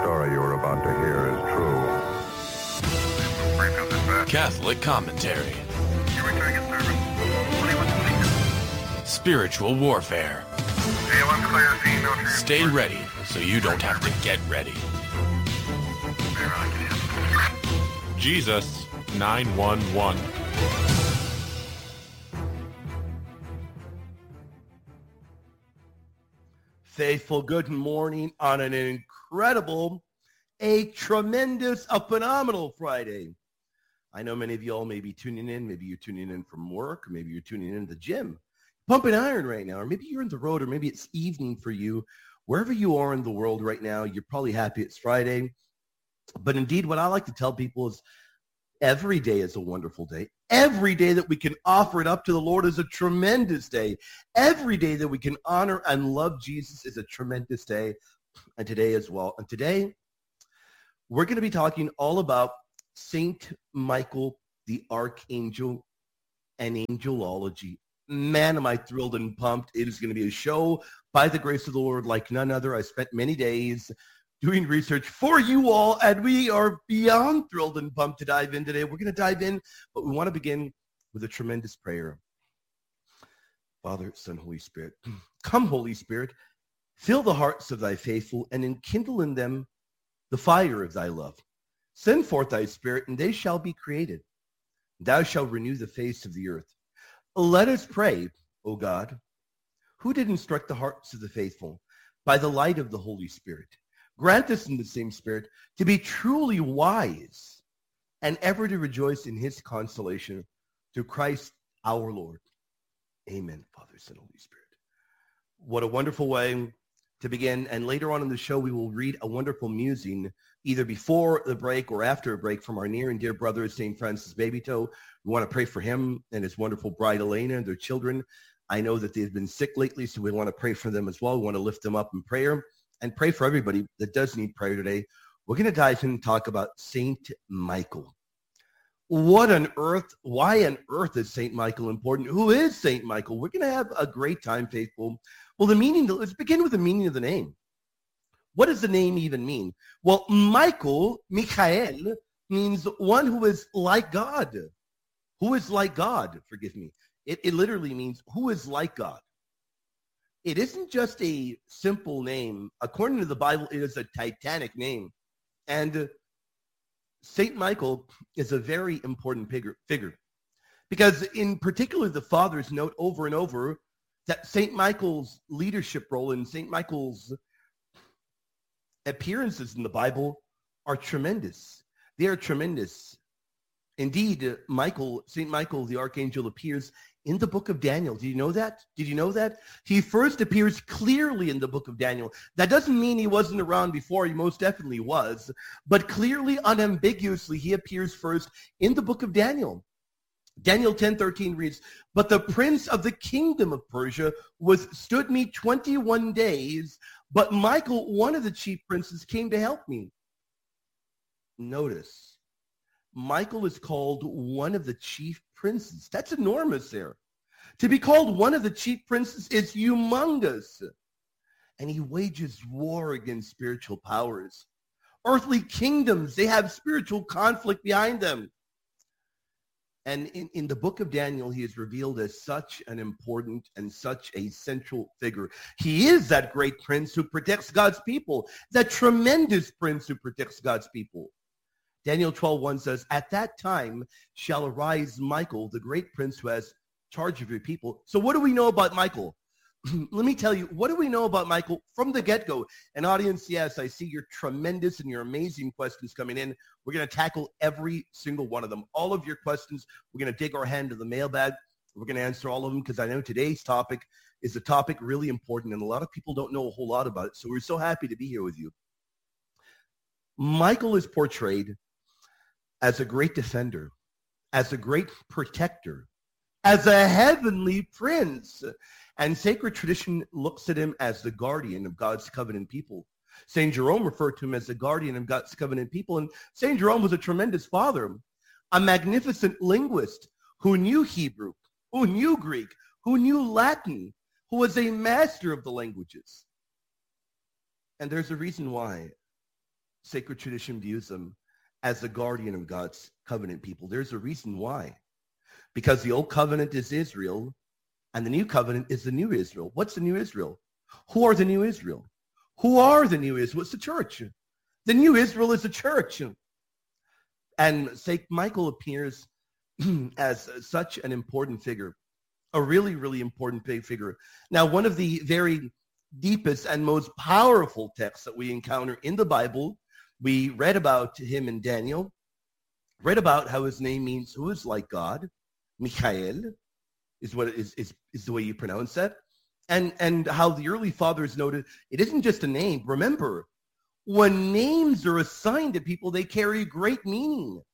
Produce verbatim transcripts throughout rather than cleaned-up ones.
story you are about to hear is true. Catholic commentary. Spiritual warfare. Stay ready so you don't have to get ready. Jesus nine one one. Faithful, good morning on an incredible, a tremendous, a phenomenal Friday. I know many of you all may be tuning in. Maybe you're tuning in from work, or maybe you're tuning in to the gym, pumping iron right now, or maybe you're in the road, or maybe it's evening for you. Wherever you are in the world right now, you're probably happy it's Friday. But indeed, what I like to tell people is every day is a wonderful day. Every day that we can offer it up to the Lord is a tremendous day. Every day that we can honor and love Jesus is a tremendous day. And today as well. And today, we're going to be talking all about Saint Michael the Archangel and angelology. Man, am I thrilled and pumped. It is going to be a show by the grace of the Lord like none other. I spent many days doing research for you all, and we are beyond thrilled and pumped to dive in today. We're going to dive in, but we want to begin with a tremendous prayer. Father, Son, Holy Spirit, come, Holy Spirit, fill the hearts of thy faithful and enkindle in them the fire of thy love. Send forth thy Spirit, and they shall be created. Thou shalt renew the face of the earth. Let us pray, O God, who did instruct the hearts of the faithful by the light of the Holy Spirit. Grant us in the same Spirit to be truly wise and ever to rejoice in his consolation through Christ our Lord. Amen, Father, Son, Holy Spirit. What a wonderful way to begin. And later on in the show, we will read a wonderful musing either before the break or after a break from our near and dear brother, Saint Francis Babytoe. We want to pray for him and his wonderful bride, Elena, and their children. I know that they've been sick lately, so we want to pray for them as well. We want to lift them up in prayer and pray for everybody that does need prayer today. We're going to dive in and talk about Saint Michael. What on earth, why on earth is Saint Michael important? Who is Saint Michael? We're going to have a great time, faithful. Well, the meaning, let's begin with the meaning of the name. What does the name even mean? Well, Michael, Michael, means one who is like God. Who is like God, forgive me. It, it literally means who is like God. It isn't just a simple name. According to the Bible, it is a titanic name. And Saint Michael is a very important figure. Because in particular, the fathers note over and over that Saint Michael's leadership role and Saint Michael's appearances in the Bible are tremendous. They are tremendous. Indeed, Michael, Saint Michael the Archangel appears in the book of Daniel. Did you know that? Did you know that? He first appears clearly in the book of Daniel. That doesn't mean he wasn't around before. He most definitely was. But clearly, unambiguously, he appears first in the book of Daniel. Daniel ten thirteen reads, "But the prince of the kingdom of Persia withstood me twenty-one days, but Michael, one of the chief princes, came to help me." Notice, Michael is called one of the chief princes. That's enormous there. To be called one of the chief princes is humongous. And he wages war against spiritual powers. Earthly kingdoms, they have spiritual conflict behind them. And in, in the book of Daniel, he is revealed as such an important and such a central figure. He is that great prince who protects God's people, that tremendous prince who protects God's people. Daniel twelve one says, "At that time shall arise Michael, the great prince who has charge of your people." So what do we know about Michael? Let me tell you, what do we know about Michael from the get-go? And audience, yes, I see your tremendous and your amazing questions coming in. We're going to tackle every single one of them. All of your questions, we're going to dig our hand to the mailbag. We're going to answer all of them because I know today's topic is a topic really important and a lot of people don't know a whole lot about it. So we're so happy to be here with you. Michael is portrayed as a great defender, as a great protector, as a heavenly prince. And sacred tradition looks at him as the guardian of God's covenant people. Saint Jerome referred to him as the guardian of God's covenant people. And Saint Jerome was a tremendous father, a magnificent linguist who knew Hebrew, who knew Greek, who knew Latin, who was a master of the languages. And there's a reason why. sacred tradition views them as the guardian of God's covenant people. There's a reason why. Because the old covenant is Israel, and the new covenant is the new Israel. What's the new Israel? Who are the new Israel? Who are the new Israel? It's the church. The new Israel is the church. And Saint Michael appears as such an important figure, a really, really important big figure. Now, one of the very deepest and most powerful texts that we encounter in the Bible, we read about him in Daniel, read about how his name means who is like God. Michael is what is, is, is the way you pronounce that. And, and how the early fathers noted, it isn't just a name. Remember, when names are assigned to people, they carry great meaning.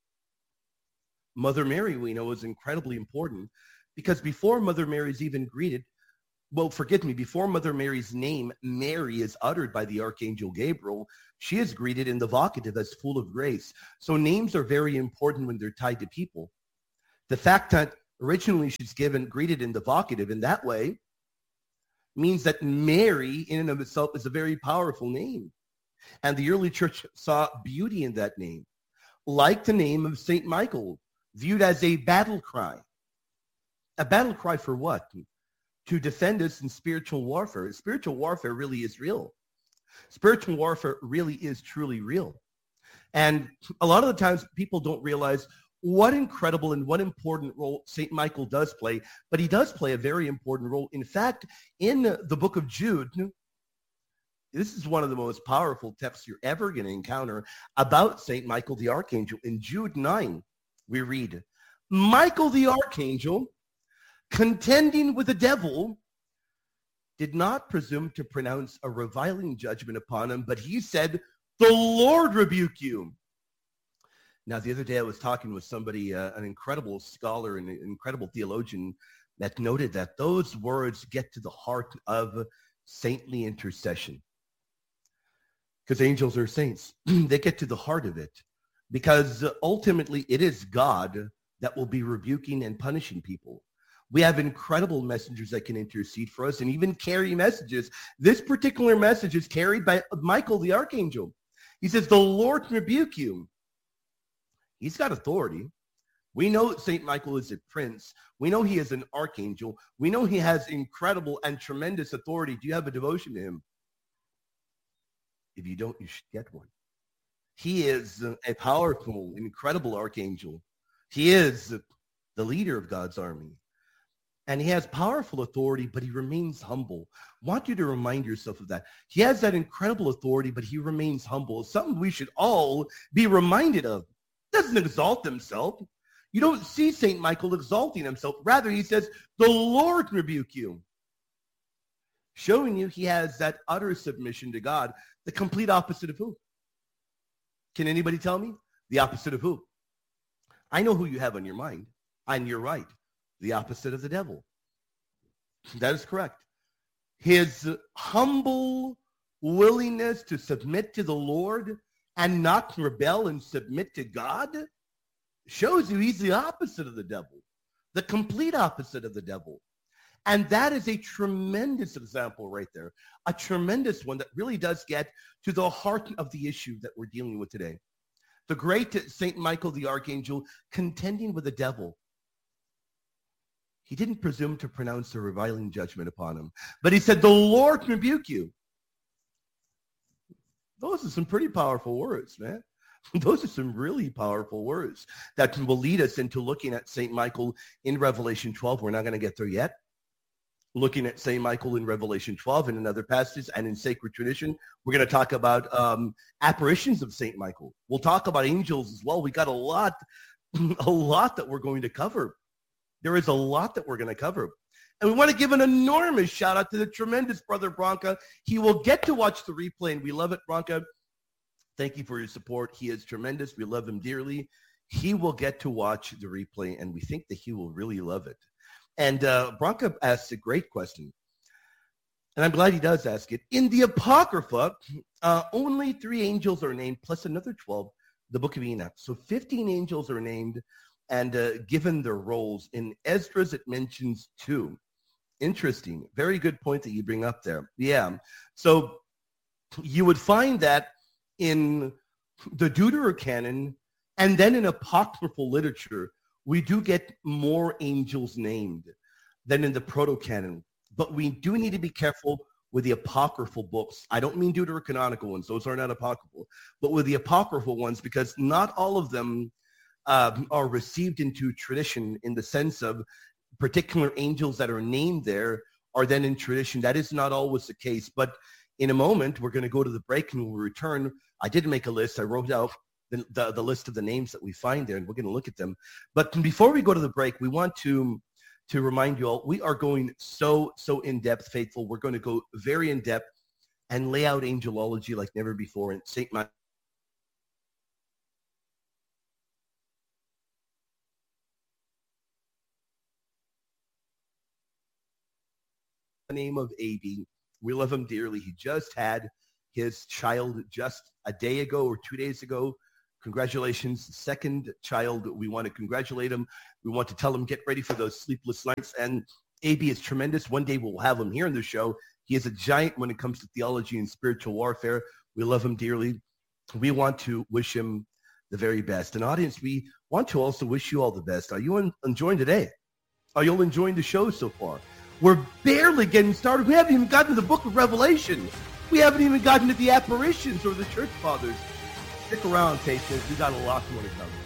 Mother Mary, we know, is incredibly important because before Mother Mary is even greeted, well, forgive me, before Mother Mary's name, Mary, is uttered by the Archangel Gabriel, she is greeted in the vocative as full of grace. So names are very important when they're tied to people. The fact that originally she's given, greeted in the vocative in that way means that Mary in and of itself is a very powerful name. And the early church saw beauty in that name, like the name of Saint Michael, viewed as a battle cry. A battle cry for what? To defend us in spiritual warfare. Spiritual warfare really is real. Spiritual warfare really is truly real. And a lot of the times people don't realize what incredible and what important role Saint Michael does play, but he does play a very important role. In fact, in the book of Jude, this is one of the most powerful texts you're ever going to encounter about Saint Michael the Archangel. In Jude nine, we read, Michael the Archangel, contending with the devil, did not presume to pronounce a reviling judgment upon him, but he said, the Lord rebuke you. Now, the other day I was talking with somebody, uh, an incredible scholar and an incredible theologian, that noted that those words get to the heart of saintly intercession. Because angels are saints. They get to the heart of it. Because ultimately it is God that will be rebuking and punishing people. We have incredible messengers that can intercede for us and even carry messages. This particular message is carried by Michael the Archangel. He says, the Lord rebuke you. He's got authority. We know Saint Michael is a prince. We know he is an archangel. We know he has incredible and tremendous authority. Do you have a devotion to him? If you don't, you should get one. He is a powerful, incredible archangel. He is the leader of God's army. And he has powerful authority, but he remains humble. I want you to remind yourself of that. He has that incredible authority, but he remains humble. It's something we should all be reminded of. He doesn't exalt himself. You don't see Saint Michael exalting himself. Rather, he says, the Lord rebuke you. Showing you he has that utter submission to God, the complete opposite of who? Can anybody tell me? The opposite of who? I know who you have on your mind, and you're right. The opposite of the devil. That is correct. His humble willingness to submit to the Lord and not rebel and submit to God shows you he's the opposite of the devil, the complete opposite of the devil. And that is a tremendous example right there, a tremendous one that really does get to the heart of the issue that we're dealing with today. The great Saint Michael the Archangel contending with the devil. He didn't presume to pronounce a reviling judgment upon him, but he said, the Lord rebuke you. Those are some pretty powerful words, man. Those are some really powerful words that will lead us into looking at Saint Michael in Revelation twelve. We're not going to get there yet. Looking at Saint Michael in Revelation twelve in another passage and in sacred tradition. We're going to talk about um, apparitions of Saint Michael. We'll talk about angels as well. We got a lot, a lot that we're going to cover. There is a lot that we're going to cover. And we want to give an enormous shout out to the tremendous brother Branca. He will get to watch the replay, and we love it, Branca. Thank you for your support. He is tremendous. We love him dearly. He will get to watch the replay, and we think that he will really love it. And uh, Branca asks a great question, and I'm glad he does ask it. In the Apocrypha, uh, only three angels are named, plus another twelve, the Book of Enoch. So fifteen angels are named and uh, given their roles. In Esdras, it mentions two. Interesting. Very good point that you bring up there. Yeah. So you would find that in the Deuterocanon and then in apocryphal literature, we do get more angels named than in the proto-canon. But we do need to be careful with the apocryphal books. I don't mean deuterocanonical ones. Those are not apocryphal. But with the apocryphal ones, because not all of them uh, are received into tradition in the sense of particular angels that are named there are then in tradition. That is not always the case. But in a moment, we're going to go to the break and we'll return. I did make a list. I wrote out the, the, the list of the names that we find there, and we're going to look at them. But before we go to the break, we want to to remind you all, we are going so, so in-depth, faithful. We're going to go very in-depth and lay out angelology like never before. And Saint Michael, the name of A B, we love him dearly. He just had his child just a day ago or two days ago. Congratulations, second child. We want to congratulate him. We want to tell him, get ready for those sleepless nights. And A B is tremendous. One day we'll have him here in the show. He is a giant when it comes to theology and spiritual warfare. We love him dearly. We want to wish him the very best. And audience, we want to also wish you all the best. Are you enjoying today? Are you all enjoying the show so far? We're barely getting started. We haven't even gotten to the book of Revelation. We haven't even gotten to the apparitions or the church fathers. Stick around, patients. We got a lot more to cover.